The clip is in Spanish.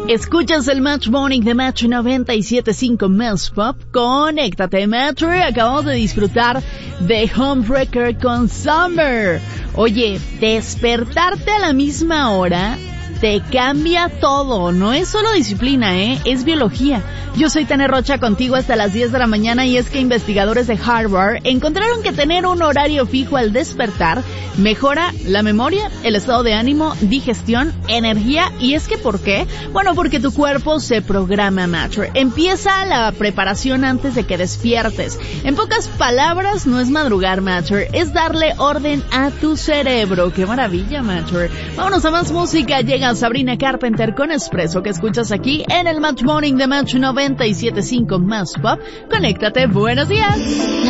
Escuchas el Match Morning de Match 97.5 Más Pop. Conéctate, Matcher. Acabamos de disfrutar de Homebreaker con Summer. Oye, despertarte a la misma hora te cambia todo. No es solo disciplina, es biología. Yo soy Tania Rocha, contigo hasta las 10 de la mañana, y es que investigadores de Harvard encontraron que tener un horario fijo al despertar mejora la memoria, el estado de ánimo, digestión, energía. ¿Y es que por qué? Bueno, porque tu cuerpo se programa, Matcher. Empieza la preparación antes de que despiertes. En pocas palabras, no es madrugar, Matcher, es darle orden a tu cerebro. ¡Qué maravilla, Matcher! Vámonos a más música. Llega Sabrina Carpenter con Espresso, que escuchas aquí en el Match Morning de Match 97.5 Más Pop. Conéctate, buenos días.